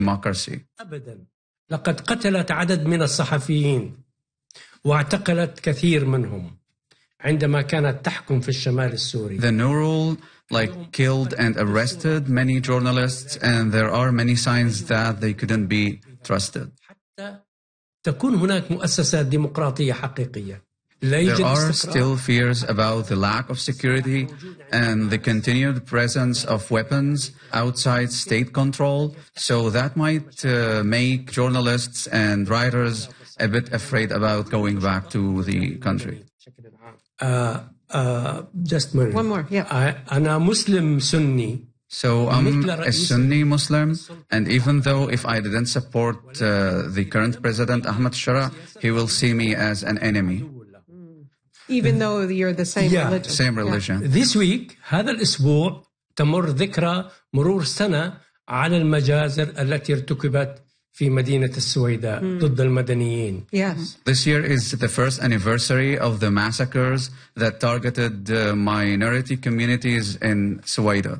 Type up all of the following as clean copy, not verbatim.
democracy. أبدا لقد قتلت عدد من الصحفيين واعتقلت كثير منهم عندما كانت تحكم في الشمال السوري. The new rule killed and arrested many journalists, and there are many signs that they couldn't be trusted. حتى تكون هناك مؤسسات ديمقراطية حقيقية. There are still fears about the lack of security and the continued presence of weapons outside state control, so that might make journalists and writers a bit afraid about going back to the country. Just a minute. One more, yeah. أنا مسلم سني. So I'm a Sunni Muslim, and even though if I didn't support the current president, Ahmad Shara, he will see me as an enemy. Even though you're the same religion. Same religion. This week هذا الأسبوع تمر ذكرى مرور سنة على المجازر التي ارتكبت في مدينة السويداء ضد المدنيين. Yes. This year is the first anniversary of the massacres that targeted minority communities in Suwaida.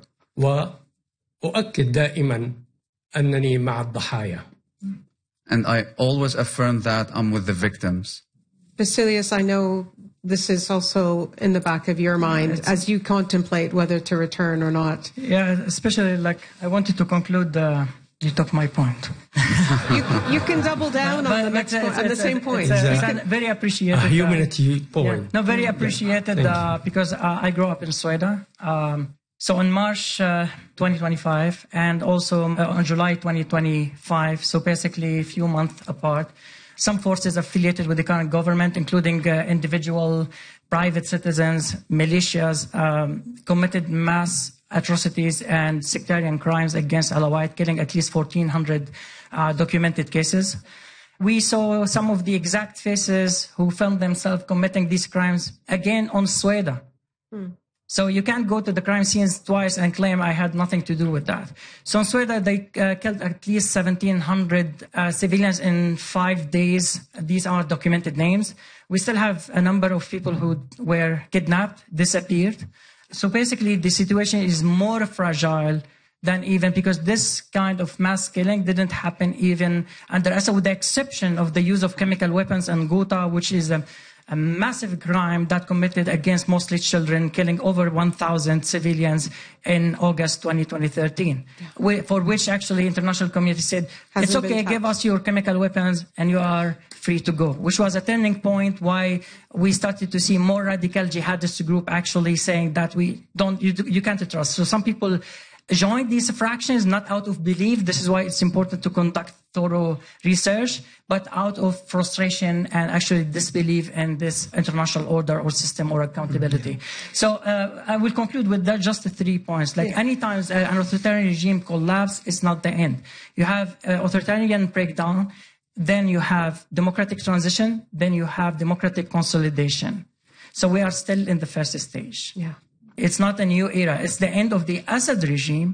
وأؤكد دائما أنني مع الضحايا. And I always affirm that I'm with the victims. Basilius, I know this is also in the back of your mind as you contemplate whether to return or not. Yeah, especially I wanted to conclude you took my point. you can double down on the next point, on the same point. It's very appreciated. A humanity point. Yeah, no, very appreciated because I grew up in Sweden. So on March 2025 and also on July 2025, so basically a few months apart, some forces affiliated with the current government, including individual private citizens, militias, committed mass atrocities and sectarian crimes against Alawite, killing at least 1,400 documented cases. We saw some of the exact faces who filmed themselves committing these crimes again on Sweden. So you can't go to the crime scenes twice and claim I had nothing to do with that. So in Sweden, they killed at least 1,700 civilians in 5 days. These are documented names. We still have a number of people who were kidnapped, disappeared. So basically, the situation is more fragile than even because this kind of mass killing didn't happen even under Assad, with the exception of the use of chemical weapons and Ghouta, which is a massive crime that committed against mostly children, killing over 1,000 civilians in August 2013, for which actually international community said, it's okay, give us your chemical weapons and you are free to go, which was a turning point why we started to see more radical jihadist group actually saying that you can't trust. So some people joined these fractions not out of belief. This is why it's important to conduct thorough research, but out of frustration and actually disbelief in this international order or system or accountability. So I will conclude with that, just the 3 points. Anytime an authoritarian regime collapses, it's not the end. You have authoritarian breakdown, then you have democratic transition, then you have democratic consolidation. So we are still in the first stage. Yeah. It's not a new era. It's the end of the Assad regime.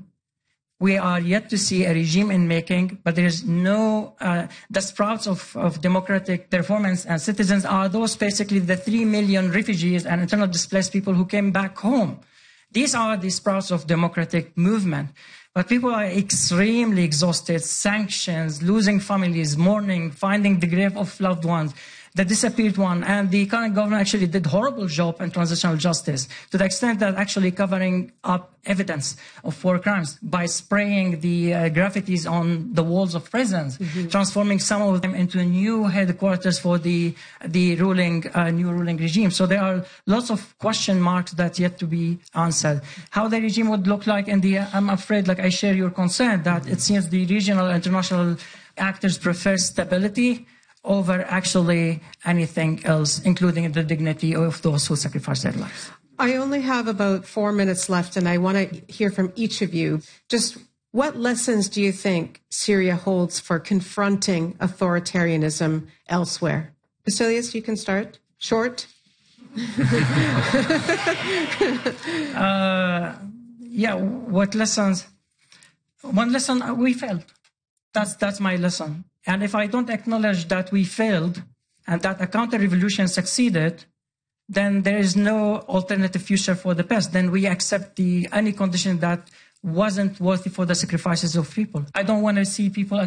We are yet to see a regime in making, but there is no, the sprouts of democratic performance and citizens are those basically the 3 million refugees and internally displaced people who came back home. These are the sprouts of democratic movement. But people are extremely exhausted, sanctions, losing families, mourning, finding the grave of loved ones, the disappeared one. And the current government actually did horrible job in transitional justice to the extent that actually covering up evidence of war crimes by spraying the graffitis on the walls of prisons, transforming some of them into new headquarters for the new ruling regime. So there are lots of question marks that yet to be answered. How the regime would look like I'm afraid, I share your concern that it seems the regional international actors prefer stability over actually anything else, including the dignity of those who sacrifice their lives. I only have about 4 minutes left, and I want to hear from each of you. Just what lessons do you think Syria holds for confronting authoritarianism elsewhere? Basilius, you can start. Short. What lessons? One lesson, we failed. That's my lesson. And if I don't acknowledge that we failed and that a counter-revolution succeeded, then there is no alternative future for the past. Then we accept any condition that wasn't worthy for the sacrifices of people. I don't want to see people